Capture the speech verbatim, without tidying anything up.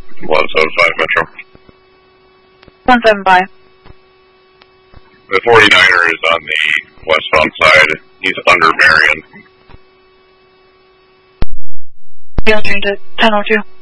one seven five Metro. one seven five. The forty-niner is on the westbound side. He's under Marion. You'll change it. ten oh two.